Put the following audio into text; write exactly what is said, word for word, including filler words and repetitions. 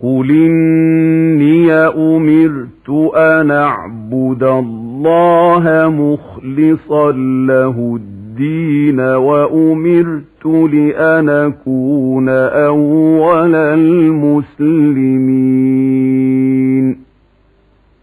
قل إني أمرت أن أعبد الله مخلصا له الدين وأمرت لأن أكون أول المسلمين.